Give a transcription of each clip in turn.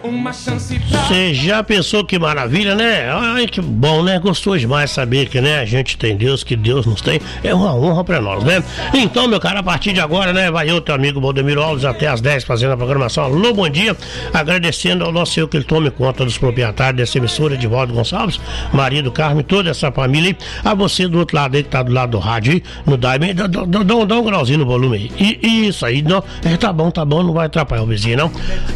Você já pensou que maravilha, né? Ai, que bom, né? Gostou demais saber que, né, a gente tem Deus, que Deus nos tem. É uma honra pra nós, né? Então, meu cara, a partir de agora, né, vai eu, teu amigo Valdemiro Alves, até às 10 fazendo a programação. Alô, bom dia. Agradecendo ao nosso senhor que ele tome conta dos proprietários dessa emissora, Edivaldo Gonçalves, marido Carmen, toda essa família aí. A você do outro lado aí, que tá do lado do rádio aí, no Daime, dá um grauzinho no volume aí. E isso aí, não. Tá bom, não vai atrapalhar o vizinho, não.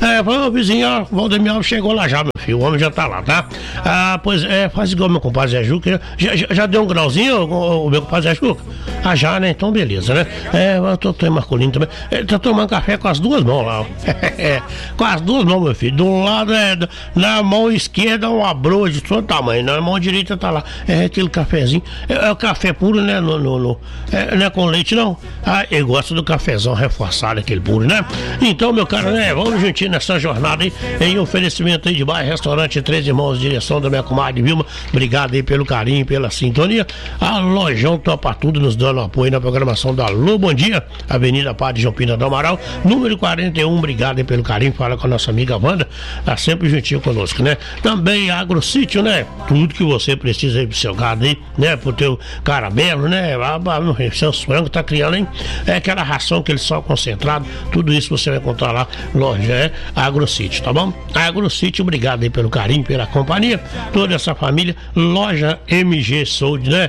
O vizinho, ó, Valdemiro Alves chegou lá já, meu filho, o homem já tá lá, tá? Pois faz igual meu compadre Zé Juca. Já deu um grauzinho, o meu compadre Zé Juca? Já, né? Então beleza, né? Eu tô em Marcolino também. Tá tomando café com as duas mãos lá, ó. Com as duas mãos, meu filho. De um lado na mão esquerda uma broa de todo tamanho, na mão direita tá lá. Aquele cafezinho. É o café puro, né? Não é com leite, não. Eu gosto do cafezão reforçado, aquele puro, né? Então, meu cara, né? Vamos juntinho nessa jornada aí, em oferecimento aí de bar, restaurante Três Irmãos, direção da minha comadre Vilma. Obrigado aí pelo carinho, pela sintonia. A Lojão Topa Tudo nos dando apoio na programação da Alô Bom Dia, Avenida Padre João Pina do Amaral, número 41. Obrigado aí pelo carinho. Fala com a nossa amiga Wanda, tá sempre juntinho conosco, né? Também AgroSítio, né? Tudo que você precisa aí pro seu gado aí, né? Pro teu caramelo, né? Seus frangos tá criando, hein? Aquela ração, aquele sal concentrado, tudo isso você vai encontrar lá, loja AgroSítio, tá bom? AgroSítio, obrigado aí pelo carinho, pela companhia, toda essa família. Loja MG Saúde, né?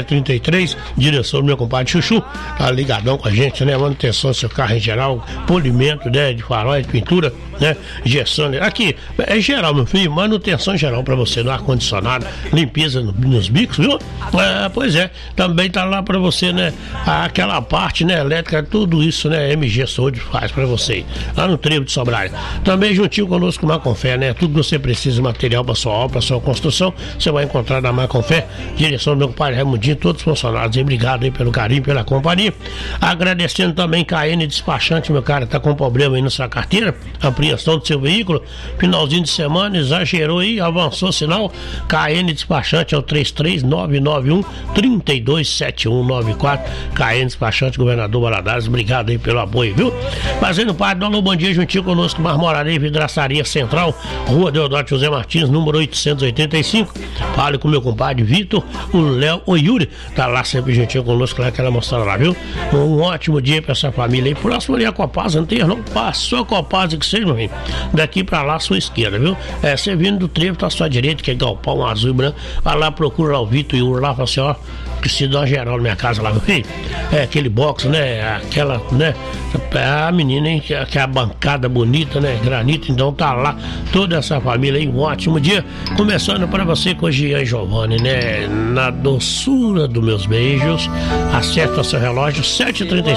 033, direção do meu compadre Chuchu, tá ligadão com a gente, né? Manutenção do seu carro em geral, polimento, né? De farol, de pintura, né? Injeção, aqui, é geral, meu filho, manutenção geral pra você no ar-condicionado, limpeza nos bicos, viu? Pois é, também tá lá pra você, né? Aquela parte, né? Elétrica, tudo isso, né? MG Saúde faz pra você, lá no Trevo de Sobralho. Também juntinho conosco Marconfé, né? Tudo que você precisa, material pra sua obra, pra sua construção, você vai encontrar na Marconfé, direção do meu compadre Raimundinho, todos os funcionários aí, obrigado aí pelo carinho, pela companhia. Agradecendo também KN Despachante, meu cara, tá com problema aí na sua carteira, apreensão do seu veículo, finalzinho de semana, exagerou aí, avançou o sinal. KN Despachante é o 33991-327194. KN Despachante, Governador Valadares, obrigado aí pelo apoio, viu? Fazendo parte do Alô Bom Dia, juntinho conosco, Marmoraria Vidraçaria Central, Rua Deodoro José Martins, número 885. Fale com meu compadre Vitor, o Léo, o Yuri, tá lá sempre juntinho conosco, lá que ela mostrou lá, viu? Um ótimo dia pra essa família aí. Próximo ali a Copasa, não tem, não passou a Copasa que seja, meu filho. Daqui pra lá, à sua esquerda, viu? Você vindo do Trevo, tá à sua direita, que é galpão azul e branco. Vai lá, procura lá o Vitor e o Yuri lá, fala assim, ó, preciso dar uma geral na minha casa lá, meu filho. Aquele box, né? Aquela, né? A menina, hein? Que é a bancada bonita, né? Granito, então tá lá toda essa família aí. Um ótimo dia. Começando pra você com o Jean Giovanni, né? Na doçura dos meus beijos. Acerta o seu relógio, 7h37.